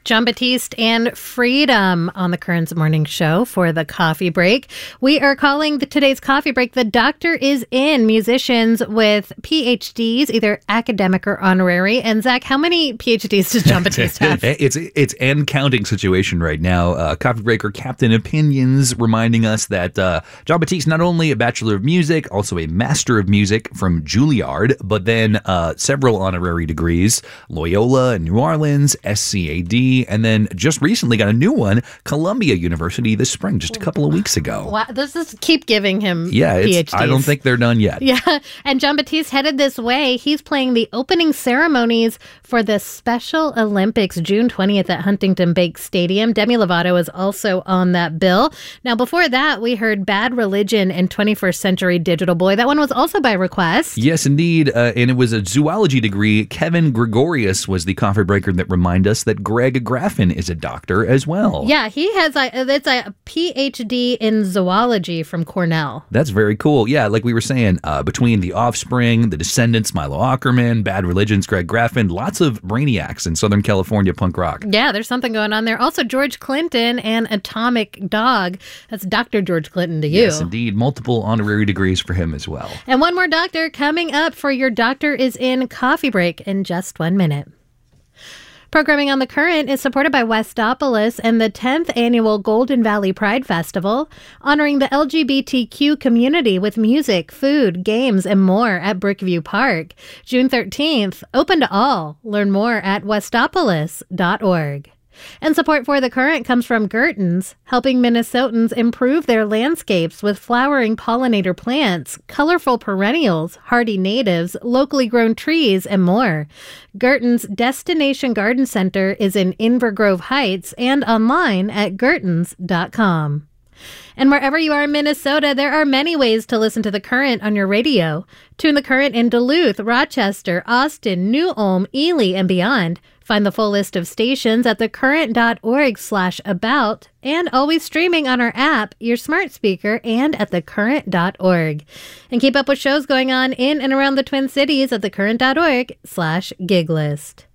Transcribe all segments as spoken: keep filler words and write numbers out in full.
Jon Batiste and Freedom on the Currents Morning Show for the coffee break. We are calling the, today's coffee break The Doctor Is In, musicians with P H Ds, either academic or honorary. And Zach, how many P H Ds does Jon Batiste have? it's it's an counting situation right now. Uh, coffee breaker Captain Opinions reminding us that uh, Jon Batiste, not only a Bachelor of Music, also a Master of Music from Juilliard, but then uh, several honorary degrees, Loyola in New Orleans, S C A D, and then just recently got a new one, Columbia University this spring, just a couple of weeks ago. Wow, this is keep giving him yeah, P H it's, Ds. I don't think they're done yet. Yeah, and Jon Batiste headed this way. He's playing the opening ceremonies for the Special Olympics June twentieth at Huntington Bank Stadium. Demi Lovato is also on that bill. Now, before that, we heard Bad Religion and twenty-first Century Digital Boy. That one was also by request. Yes, indeed, uh, and it was a zoology degree. Kevin Gregorius was the coffee breaker that reminded us that Greg Graffin is a doctor as well. Yeah, he has a, it's a P H D in zoology from Cornell. That's very cool. Yeah, like we were saying, uh, between The Offspring, The Descendants, Milo Ackerman, Bad Religions, Greg Graffin, lots of brainiacs in Southern California punk rock. Yeah, there's something going on there. Also, George Clinton and Atomic Dog. That's Doctor George Clinton to you. Yes, indeed. Multiple honorary degrees for him as well. And one more doctor coming up for your Doctor Is In coffee break in just one minute. Programming on The Current is supported by Westopolis and the tenth Annual Golden Valley Pride Festival, honoring the L G B T Q community with music, food, games, and more at Brickview Park. June thirteenth, open to all. Learn more at westopolis dot org. And support for The Current comes from Gertens, helping Minnesotans improve their landscapes with flowering pollinator plants, colorful perennials, hardy natives, locally grown trees, and more. Gertens Destination Garden Center is in Inver Grove Heights and online at gertens dot com. And wherever you are in Minnesota, there are many ways to listen to The Current on your radio. Tune The Current in Duluth, Rochester, Austin, New Ulm, Ely, and beyond. Find the full list of stations at thecurrent.org slash about and always streaming on our app, your smart speaker, and at thecurrent dot org. And keep up with shows going on in and around the Twin Cities at thecurrent.org slash gig list.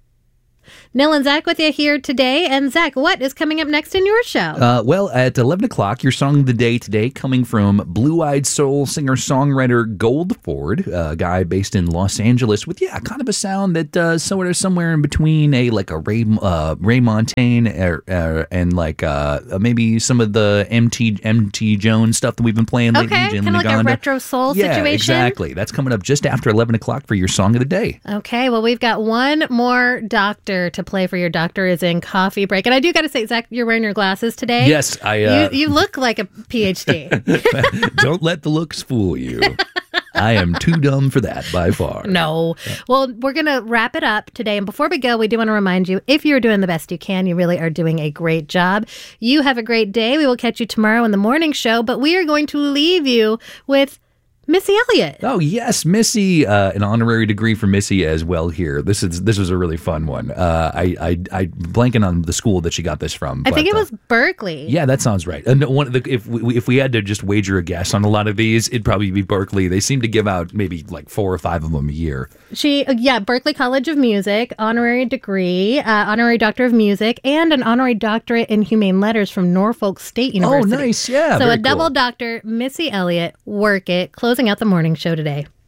Nil and Zach with you here today. And Zach, what is coming up next in your show? Uh, well, at eleven o'clock, your song of the day today coming from Blue-Eyed Soul singer-songwriter Goldford, a guy based in Los Angeles with, yeah, kind of a sound that uh, sort of somewhere in between a like a Ray, uh, Ray Montaigne er, er, and like uh, maybe some of the M T M T Jones stuff that we've been playing lately. Okay, kind of like a retro soul yeah, situation. Exactly. That's coming up just after eleven o'clock for your song of the day. Okay, well, we've got one more doctor to play for your Doctor Is In coffee break. And I do got to say, Zach, you're wearing your glasses today. Yes, I... Uh... You, you look like a P H D. Don't let the looks fool you. I am too dumb for that by far. No. Well, we're going to wrap it up today. And before we go, we do want to remind you, if you're doing the best you can, you really are doing a great job. You have a great day. We will catch you tomorrow in the morning show, but we are going to leave you with Missy Elliott. Oh, yes, Missy. Uh, an honorary degree for Missy as well here. This is this was a really fun one. Uh, I, I, I blanking on the school that she got this from. I but, think it uh, was Berkeley. Yeah, that sounds right. And one of the, if we, if we had to just wager a guess on a lot of these, it'd probably be Berkeley. They seem to give out maybe like four or five of them a year. She, yeah, Berkeley College of Music, honorary degree, uh, honorary doctor of music, and an honorary doctorate in humane letters from Norfolk State University. Oh, nice. Yeah, So very a double cool. doctor, Missy Elliott, work it, closing out the morning show today.